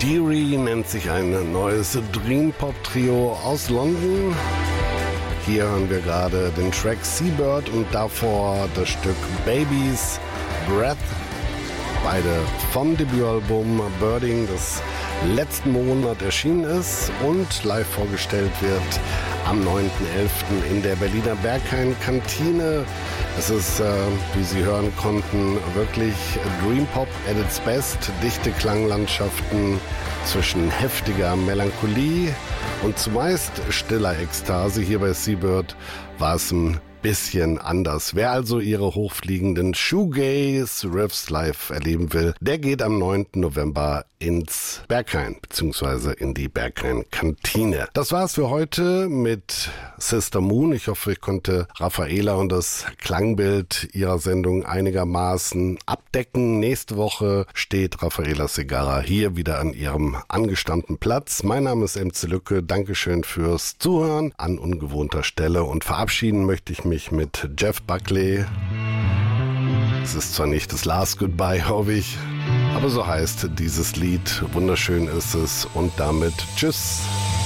Deary nennt sich ein neues Dream-Pop-Trio aus London. Hier hören wir gerade den Track Seabird und davor das Stück Baby's Breath. Beide vom Debütalbum Birding, das letzten Monat erschienen ist und live vorgestellt wird am 9.11. in der Berliner Berghain-Kantine. Es ist, wie Sie hören konnten, wirklich Dream Pop at its best. Dichte Klanglandschaften zwischen heftiger Melancholie und zumeist stiller Ekstase. Hier bei Seabird war es ein bisschen anders. Wer also ihre hochfliegenden Shoegaze-Riffs live erleben will, der geht am 9. November ins Berghain bzw. in die Berghain-Kantine. Das war's für heute mit Sister Moon. Ich hoffe, ich konnte Raffaela und das Klangbild ihrer Sendung einigermaßen abdecken. Nächste Woche steht Raffaela Segarra hier wieder an ihrem angestammten Platz. Mein Name ist MC Lücke. Dankeschön fürs Zuhören an ungewohnter Stelle und verabschieden möchte ich mich mit Jeff Buckley. Es ist zwar nicht das Last Goodbye, hoffe ich, aber so heißt dieses Lied. Wunderschön ist es und damit tschüss.